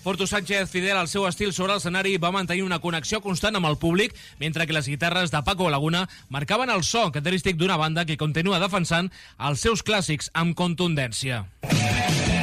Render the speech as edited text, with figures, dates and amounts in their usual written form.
Fortu Sánchez, fidel al seu estil sobre l'escenari, va mantenir una connexió constant amb el públic, mentre que les guitarres de Paco Laguna marcaven el so característic d'una banda que continua defensant els seus clàssics amb contundència.